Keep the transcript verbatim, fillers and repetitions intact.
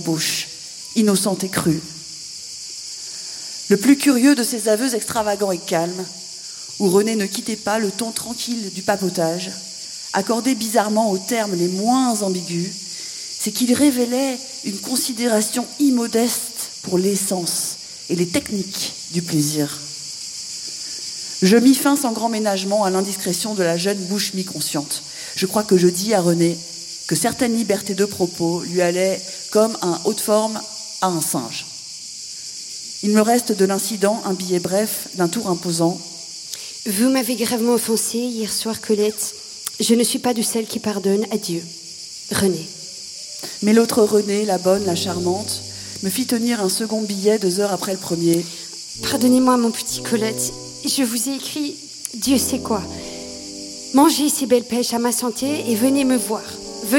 bouche, innocente et crue. Le plus curieux de ces aveux extravagants et calmes, où René ne quittait pas le ton tranquille du papotage, accordé bizarrement aux termes les moins ambigus, c'est qu'il révélait une considération immodeste pour l'essence et les techniques du plaisir. Je mis fin sans grand ménagement à l'indiscrétion de la jeune bouche mi-consciente. Je crois que je dis à René que certaines libertés de propos lui allaient comme un haut de forme à un singe. Il me reste de l'incident un billet bref d'un tour imposant. Vous m'avez gravement offensée hier soir, Colette. Je ne suis pas de celle qui pardonne. Adieu. René. Mais l'autre René, la bonne, la charmante, me fit tenir un second billet deux heures après le premier. Pardonnez-moi, mon petit Colette. Je vous ai écrit Dieu sait quoi. Mangez ces belles pêches à ma santé et venez me voir.